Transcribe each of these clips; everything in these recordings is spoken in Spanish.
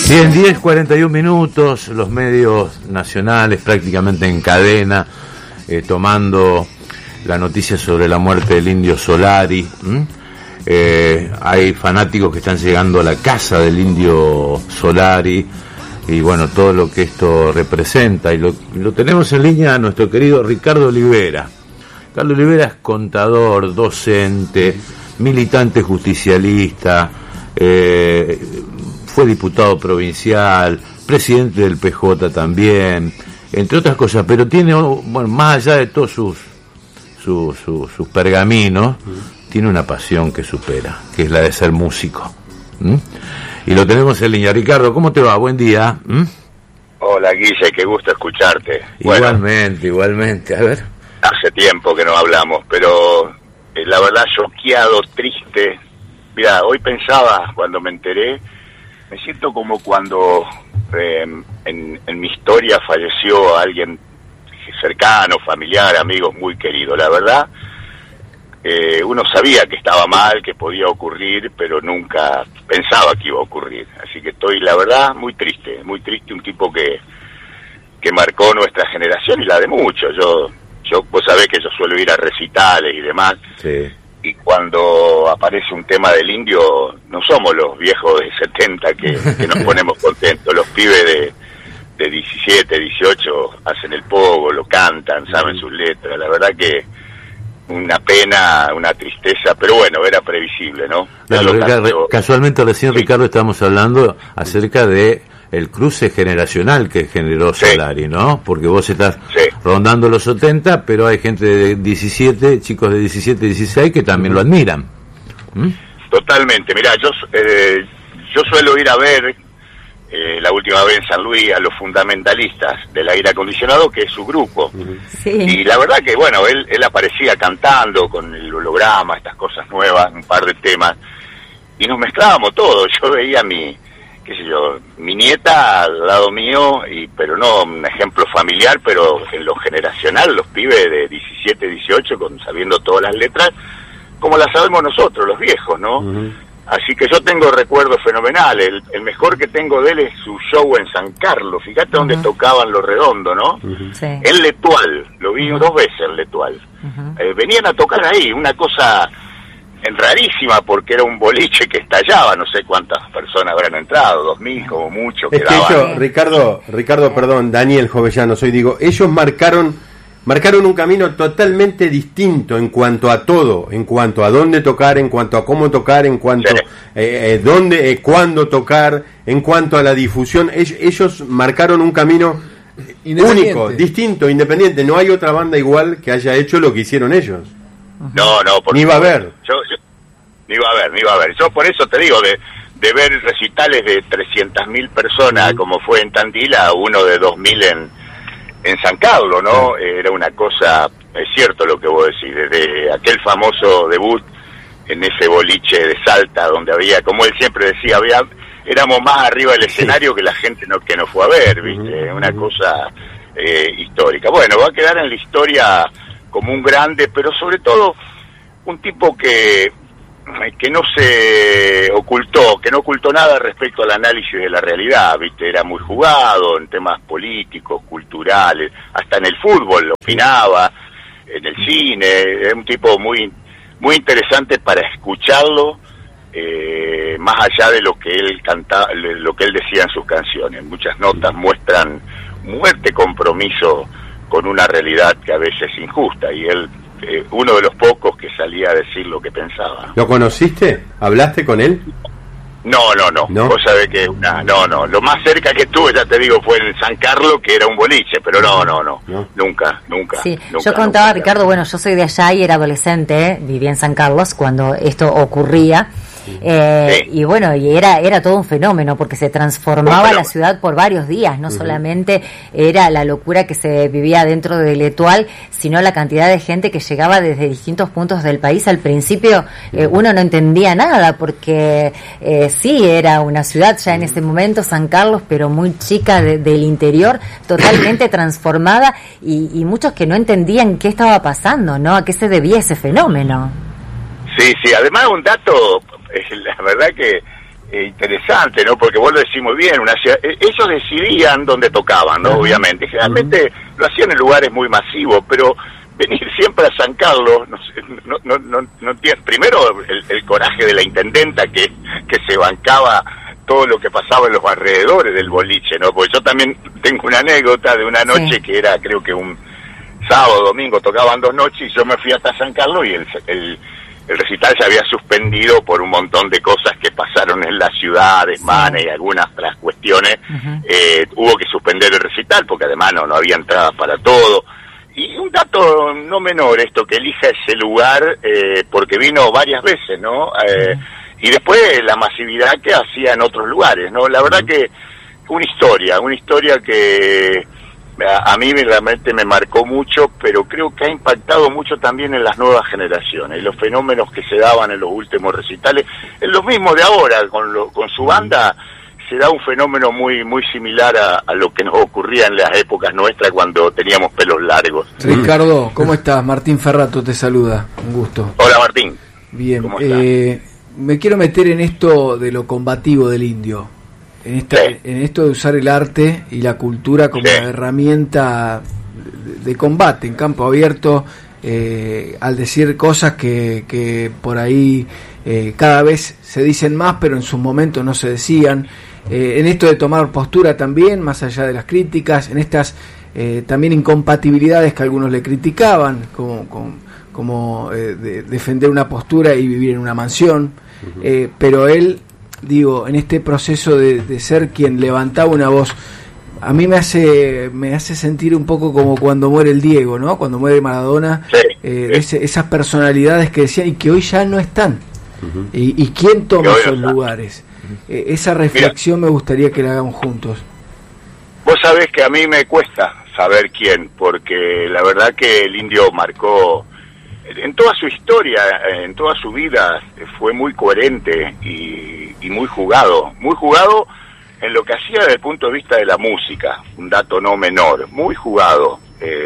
Bien, 10:41, los medios nacionales prácticamente en cadena, tomando la noticia sobre la muerte del Indio Solari. Hay fanáticos que están llegando a la casa del Indio Solari y bueno, todo lo que esto representa, y lo tenemos en línea a nuestro querido Ricardo Olivera. Ricardo Olivera es contador, docente, militante justicialista, fue diputado provincial, presidente del PJ también, entre otras cosas, pero tiene, bueno, más allá de todos sus pergaminos, tiene una pasión que supera, que es la de ser músico. Y lo tenemos en línea. Ricardo, ¿cómo te va? Buen día. Hola, Guille, qué gusto escucharte. Igualmente, a ver. Hace tiempo que no hablamos, pero la verdad choqueado, triste. Mira, hoy pensaba, cuando me enteré, me siento como cuando en mi historia falleció alguien cercano, familiar, amigo muy querido. La verdad, uno sabía que estaba mal, que podía ocurrir, pero nunca pensaba que iba a ocurrir. Así que estoy, la verdad, muy triste, un tipo que marcó nuestra generación y la de muchos. Yo vos sabés que yo suelo ir a recitales y demás. Sí. Y cuando aparece un tema del Indio, no somos los viejos de 70 que nos ponemos contentos. Los pibes de 17, 18 hacen el pogo, lo cantan, saben sus letras. La verdad que una pena, una tristeza, pero bueno, era previsible, ¿no? Claro, casualmente recién, sí. Ricardo, estábamos hablando acerca de el cruce generacional que generó Solari, ¿no? Porque vos estás rondando los 70, pero hay gente de 17, chicos de 17, 16 que también lo admiran. Totalmente. Mirá, yo suelo ir a ver la última vez en San Luis a los fundamentalistas del aire acondicionado, que es su grupo. Sí. Y la verdad que, bueno, él aparecía cantando con el holograma, estas cosas nuevas, un par de temas, y nos mezclábamos todos. Yo veía mi nieta al lado mío, pero no un ejemplo familiar, pero en lo generacional, los pibes de 17, 18, sabiendo todas las letras, como las sabemos nosotros, los viejos, ¿no? Así que yo tengo recuerdos fenomenales. El mejor que tengo de él es su show en San Carlos. Fíjate dónde tocaban Los Redondos, ¿no? Sí. En Letual, lo vi 2 veces en Letual. Venían a tocar ahí, una cosa rarísima, porque era un boliche que estallaba, no sé cuántas personas habrán entrado, 2000 como mucho. Es que ellos, Ricardo, perdón, Daniel Jovellano, ellos marcaron un camino totalmente distinto en cuanto a todo, en cuanto a dónde tocar, en cuanto a cómo tocar, en cuanto dónde, cuándo tocar, en cuanto a la difusión. Ellos marcaron un camino único, distinto, independiente. No hay otra banda igual que haya hecho lo que hicieron ellos. No, ni va a haber. Ni va a haber. Yo por eso te digo, de ver recitales de 300.000 personas, como fue en Tandil, a uno de 2.000 en San Carlos, ¿no? Era una cosa, es cierto lo que vos decís, desde aquel famoso debut en ese boliche de Salta, donde había, como él siempre decía, éramos más arriba del escenario que la gente que nos fue a ver, ¿viste? Una cosa histórica. Bueno, va a quedar en la historia como un grande, pero sobre todo un tipo que no se ocultó, que no ocultó nada respecto al análisis de la realidad, ¿viste? Era muy jugado en temas políticos, culturales, hasta en el fútbol opinaba, en el cine. Era un tipo muy muy interesante para escucharlo, más allá de lo que él cantaba, lo que él decía en sus canciones. Muchas notas muestran muerte, compromiso con una realidad que a veces es injusta, y él uno de los pocos que salía a decir lo que pensaba. ¿Lo conociste? ¿Hablaste con él? No. Vos sabés que no. Lo más cerca que estuve, ya te digo, fue en San Carlos, que era un boliche, pero no. Nunca. Sí, yo contaba, Ricardo, bueno, yo soy de allá y era adolescente, vivía en San Carlos cuando esto ocurría. Y bueno, y era todo un fenómeno, porque se transformaba la ciudad por varios días. No solamente era la locura que se vivía dentro de Letual, sino la cantidad de gente que llegaba desde distintos puntos del país. Al principio uno no entendía nada, porque sí, era una ciudad ya en ese momento, San Carlos, pero muy chica, del interior, totalmente transformada, y muchos que no entendían qué estaba pasando, ¿no? A qué se debía ese fenómeno. Sí, además un dato, la verdad que interesante, ¿no? Porque vos lo decís muy bien, ellos decidían dónde tocaban, ¿no? Obviamente, generalmente lo hacían en lugares muy masivos, pero venir siempre a San Carlos, no tiene, primero el coraje de la intendenta que se bancaba todo lo que pasaba en los alrededores del boliche, ¿no? Porque yo también tengo una anécdota de una noche que era, creo que un sábado, domingo, tocaban 2 noches y yo me fui hasta San Carlos y el recital se había suspendido por un montón de cosas que pasaron en la ciudad, desmanes y algunas otras cuestiones. Hubo que suspender el recital porque además no había entradas para todo. Y un dato no menor esto, que elija ese lugar porque vino varias veces, ¿no? Y después la masividad que hacía en otros lugares, ¿no? La verdad que una historia que a mí realmente me marcó mucho, pero creo que ha impactado mucho también en las nuevas generaciones. Los fenómenos que se daban en los últimos recitales, en los mismos de ahora, con su banda, se da un fenómeno muy muy similar a lo que nos ocurría en las épocas nuestras cuando teníamos pelos largos. Ricardo, ¿cómo estás? Martín Ferrato te saluda, un gusto. Hola Martín. Bien, me quiero meter en esto de lo combativo del indio. En esto de usar el arte y la cultura como herramienta de combate en campo abierto, al decir cosas que por ahí cada vez se dicen más, pero en sus momentos no se decían, en esto de tomar postura también, más allá de las críticas, en estas también incompatibilidades que algunos le criticaban, como defender una postura y vivir en una mansión, pero él, digo, en este proceso de ser quien levantaba una voz, a mí me hace sentir un poco como cuando muere el Diego, ¿no? Cuando muere Maradona, esas personalidades que decían y que hoy ya no están. ¿Y quién toma esos lugares? Esa reflexión me gustaría que la hagamos juntos. Vos sabés que a mí me cuesta saber quién, porque la verdad que el indio marcó en toda su historia, en toda su vida, fue muy coherente y muy jugado en lo que hacía desde el punto de vista de la música, un dato no menor, muy jugado.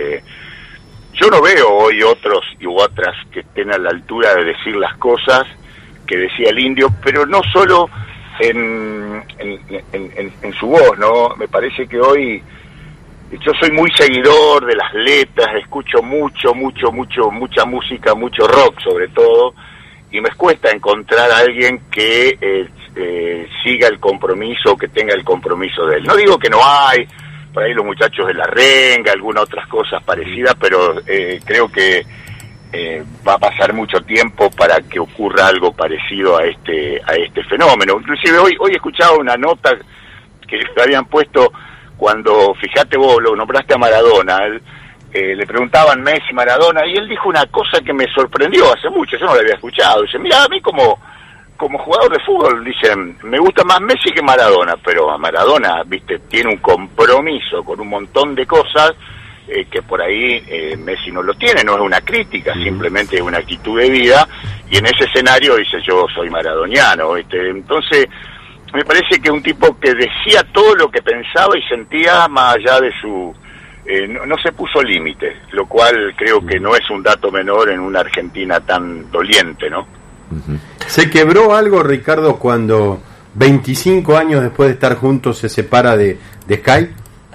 Yo no veo hoy otros y otras que estén a la altura de decir las cosas que decía el indio, pero no solo en su voz, ¿no? Me parece que hoy yo soy muy seguidor de las letras, escucho mucha música, mucho rock sobre todo, y me cuesta encontrar a alguien que siga el compromiso, que tenga el compromiso de él. No digo que no hay, por ahí los muchachos de la renga, algunas otras cosas parecidas, pero creo que va a pasar mucho tiempo para que ocurra algo parecido a este fenómeno. Inclusive hoy escuchaba una nota que le habían puesto cuando, fíjate vos, lo nombraste a Maradona, le preguntaban Messi, Maradona, y él dijo una cosa que me sorprendió hace mucho, yo no lo había escuchado. Dice, mira, a mí como jugador de fútbol, dicen, me gusta más Messi que Maradona, pero a Maradona, viste, tiene un compromiso con un montón de cosas que por ahí Messi no lo tiene, no es una crítica, simplemente es una actitud de vida, y en ese escenario dice, yo soy maradoniano, ¿viste? Entonces me parece que un tipo que decía todo lo que pensaba y sentía más allá de su... no se puso límite, lo cual creo que no es un dato menor en una Argentina tan doliente, ¿no? ¿Se quebró algo, Ricardo, cuando 25 años después de estar juntos se separa de Sky?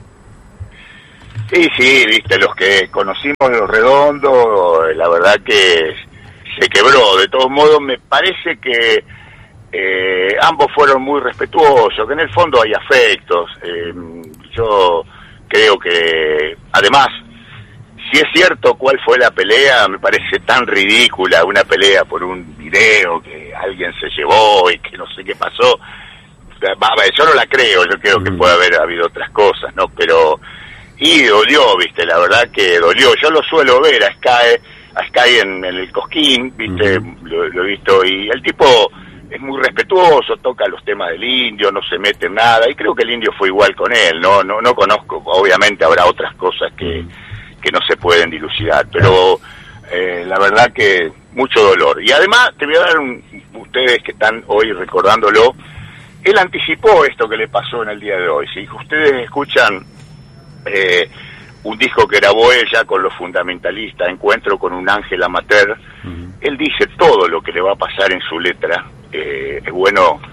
Sí, viste, los que conocimos Los Redondos, la verdad que se quebró. De todos modos, me parece que ambos fueron muy respetuosos, que en el fondo hay afectos. Yo creo que, además, si es cierto cuál fue la pelea, me parece tan ridícula, una pelea por un video que alguien se llevó y que no sé qué pasó. Yo no la creo, yo creo que puede haber habido otras cosas, ¿no? Pero... y dolió, viste, la verdad que dolió. Yo lo suelo ver a Sky en el Cosquín, viste, lo he visto, y el tipo es muy respetuoso, toca los temas del indio, no se mete en nada, y creo que el indio fue igual con él. No conozco, obviamente habrá otras cosas que no se pueden dilucidar, pero la verdad que mucho dolor. Y además, te voy a dar ustedes que están hoy recordándolo, él anticipó esto que le pasó en el día de hoy. Si ustedes escuchan un disco que grabó ella con los fundamentalistas, Encuentro con un ángel amateur, él dice todo lo que le va a pasar en su letra. Es bueno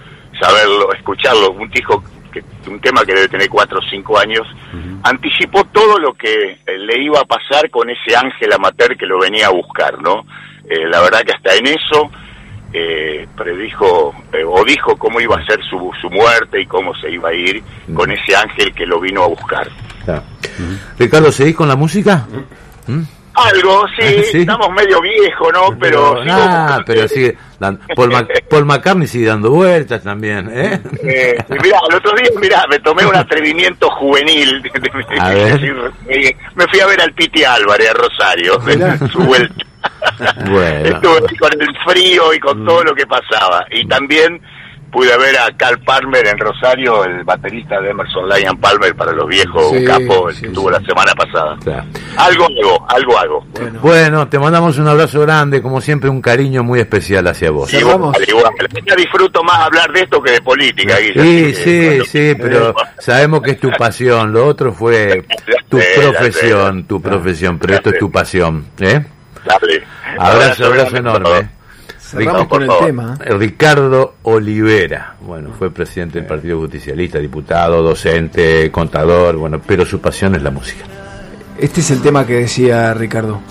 saberlo, escucharlo, un tema que debe tener 4 o 5 años, anticipó todo lo que le iba a pasar con ese ángel amateur que lo venía a buscar, ¿no? La verdad que hasta en eso predijo o dijo cómo iba a ser su muerte y cómo se iba a ir con ese ángel que lo vino a buscar. Ricardo, ¿seguís con la música? Algo, sí, estamos medio viejos, ¿no? Pero sigue Paul McCartney sigue dando vueltas también, mirá, el otro día, me tomé un atrevimiento juvenil. Me fui a ver al Piti Álvarez a Rosario, en su vuelta. Bueno. Estuve con el frío y con todo lo que pasaba. Y también pude ver a Carl Palmer en Rosario, el baterista de Emerson Lyon Palmer, para los viejos, un capo, el que estuvo la semana pasada. Claro. Algo hago. Bueno, te mandamos un abrazo grande, como siempre, un cariño muy especial hacia vos. Igual. Ya disfruto más hablar de esto que de política, Guille. Sí, pero sabemos que es tu pasión, lo otro fue tu profesión, pero esto es tu pasión, Dale. Abrazo enorme. Cerramos con el tema. Ricardo Olivera, fue presidente del Partido Justicialista, diputado, docente, contador, pero su pasión es la música. Este es el tema que decía Ricardo.